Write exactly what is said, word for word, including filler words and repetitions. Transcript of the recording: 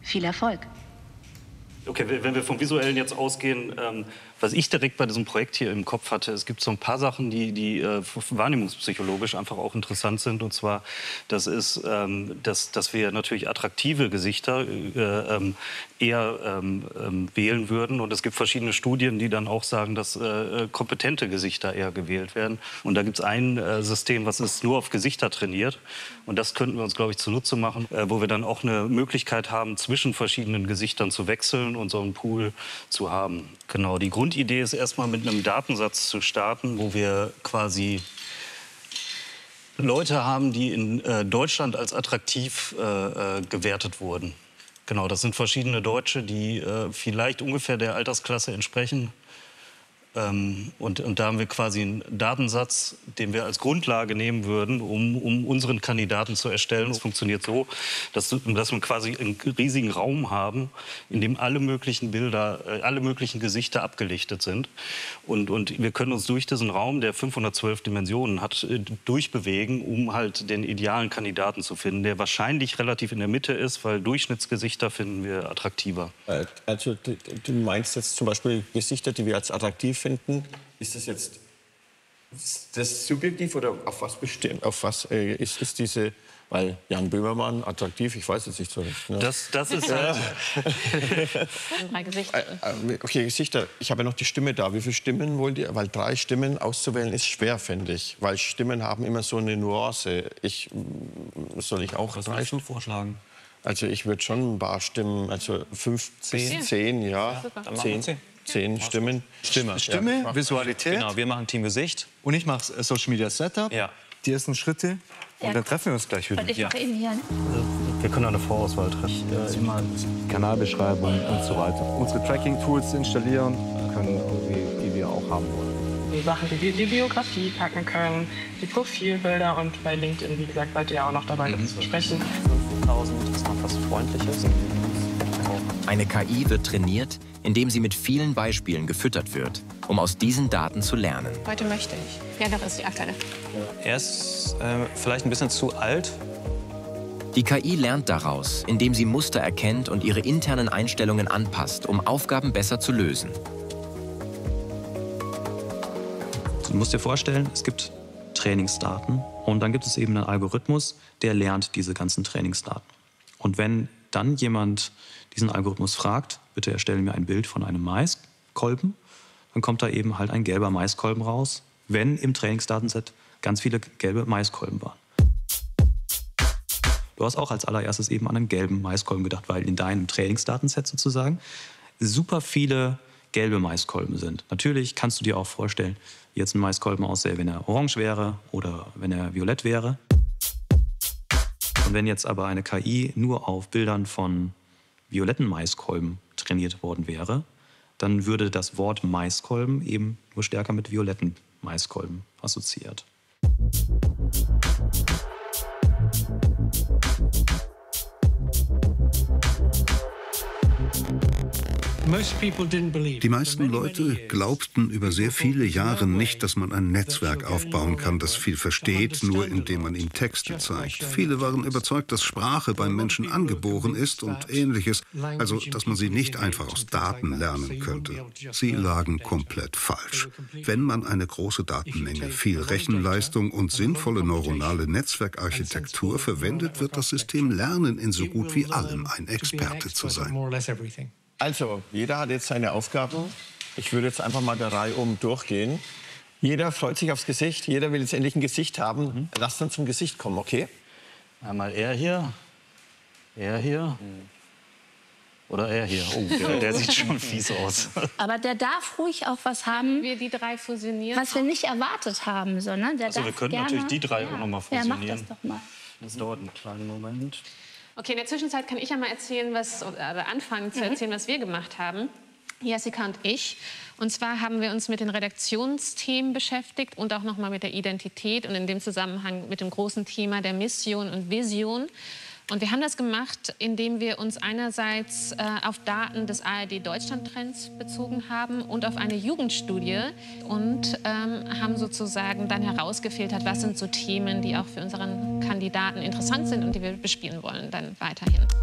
Viel Erfolg. Okay, wenn wir vom Visuellen jetzt ausgehen, ähm, was ich direkt bei diesem Projekt hier im Kopf hatte, es gibt so ein paar Sachen, die, die äh, wahrnehmungspsychologisch einfach auch interessant sind. Und zwar, das ist, ähm, dass, dass wir natürlich attraktive Gesichter äh, ähm, eher ähm, ähm, wählen würden. Und es gibt verschiedene Studien, die dann auch sagen, dass äh, kompetente Gesichter eher gewählt werden. Und da gibt es ein äh, System, was ist nur auf Gesichter trainiert. Und das könnten wir uns, glaube ich, zunutze machen, äh, wo wir dann auch eine Möglichkeit haben, zwischen verschiedenen Gesichtern zu wechseln und so einen Pool zu haben. Genau, die Grundidee ist erstmal mit einem Datensatz zu starten, wo wir quasi Leute haben, die in äh, Deutschland als attraktiv äh, äh, gewertet wurden. Genau, das sind verschiedene Deutsche, die äh, vielleicht ungefähr der Altersklasse entsprechen. Ähm, und, und da haben wir quasi einen Datensatz, den wir als Grundlage nehmen würden, um, um unseren Kandidaten zu erstellen. Es funktioniert so, dass, dass wir quasi einen riesigen Raum haben, in dem alle möglichen Bilder, äh, alle möglichen Gesichter abgelichtet sind. Und, und wir können uns durch diesen Raum, der fünfhundertzwölf Dimensionen hat, äh, durchbewegen, um halt den idealen Kandidaten zu finden, der wahrscheinlich relativ in der Mitte ist, weil Durchschnittsgesichter finden wir attraktiver. Also du, du meinst jetzt zum Beispiel Gesichter, die wir als attraktiv finden. Ist das jetzt das subjektiv oder auf was bestimmt? Auf was äh, ist, ist diese, weil Jan Böhmermann attraktiv, ich weiß jetzt nicht so recht. Ne? Das, das ist halt... Drei Gesichter. Okay, Gesichter. Ich habe ja noch die Stimme da. Wie viele Stimmen wollt ihr? Weil drei Stimmen auszuwählen ist schwer, finde ich. Weil Stimmen haben immer so eine Nuance. Ich, soll ich auch Was würdest du vorschlagen? Also ich würde schon ein paar Stimmen, also fünf bis zehn, ja. Zehn. Zehn Stimmen. Stimme. Stimme, Ja. Visualität. Genau, wir machen Team Gesicht. Und ich mache Social Media Setup. Ja. Die ersten Schritte. Und Ja. dann treffen wir uns gleich wieder. Und ich Ja. mache eben hier. Wir können eine Vorauswahl treffen. äh, immer Kanalbeschreibung und so weiter. Unsere Tracking-Tools installieren können, irgendwie, die wir auch haben wollen. Die Sachen, die wir in die Biografie packen können, die Profilbilder und bei LinkedIn, wie gesagt, seid ihr auch noch dabei, das zu sprechen. fünftausend, das war fast freundliches. Eine K I wird trainiert, indem sie mit vielen Beispielen gefüttert wird, um aus diesen Daten zu lernen. Heute möchte ich. Ja, doch ist die aktuelle. Er ist äh, vielleicht ein bisschen zu alt. Die K I lernt daraus, indem sie Muster erkennt und ihre internen Einstellungen anpasst, um Aufgaben besser zu lösen. Du musst dir vorstellen, es gibt Trainingsdaten und dann gibt es eben einen Algorithmus, der lernt diese ganzen Trainingsdaten. Und wenn dann jemand diesen Algorithmus fragt, bitte erstelle mir ein Bild von einem Maiskolben, dann kommt da eben halt ein gelber Maiskolben raus, wenn im Trainingsdatenset ganz viele gelbe Maiskolben waren. Du hast auch als allererstes eben an einen gelben Maiskolben gedacht, weil in deinem Trainingsdatenset sozusagen super viele gelbe Maiskolben sind. Natürlich kannst du dir auch vorstellen, wie jetzt ein Maiskolben aussähe, wenn er orange wäre oder wenn er violett wäre. Und wenn jetzt aber eine K I nur auf Bildern von violetten Maiskolben trainiert worden wäre, dann würde das Wort Maiskolben eben nur stärker mit violetten Maiskolben assoziiert. Die meisten Leute glaubten über sehr viele Jahre nicht, dass man ein Netzwerk aufbauen kann, das viel versteht, nur indem man ihm Texte zeigt. Viele waren überzeugt, dass Sprache beim Menschen angeboren ist und Ähnliches, also dass man sie nicht einfach aus Daten lernen könnte. Sie lagen komplett falsch. Wenn man eine große Datenmenge, viel Rechenleistung und sinnvolle neuronale Netzwerkarchitektur verwendet, wird das System lernen, in so gut wie allem ein Experte zu sein. Also, jeder hat jetzt seine Aufgaben. Ich würde jetzt einfach mal der Reihe um durchgehen. Jeder freut sich aufs Gesicht, jeder will jetzt endlich ein Gesicht haben. Mhm. Lasst uns zum Gesicht kommen, okay? Einmal er hier, er hier oder er hier. Oh, der, der sieht schon fies aus. Aber der darf ruhig auch was haben, Wir die drei fusionieren. was wir nicht erwartet haben. So, ne? Der Also wir darf können gerne, natürlich die drei auch noch mal Ja, mach fusionieren. das doch mal. Das dauert einen kleinen Moment. Okay, in der Zwischenzeit kann ich ja mal erzählen, was, oder anfangen zu erzählen, was wir gemacht haben. Jessica und ich. Und zwar haben wir uns mit den Redaktionsthemen beschäftigt und auch noch mal mit der Identität und in dem Zusammenhang mit dem großen Thema der Mission und Vision. Und wir haben das gemacht, indem wir uns einerseits äh, auf Daten des A R D-Deutschland-Trends bezogen haben und auf eine Jugendstudie und ähm, haben sozusagen dann herausgefiltert, was sind so Themen, die auch für unseren Kandidaten interessant sind und die wir bespielen wollen dann weiterhin.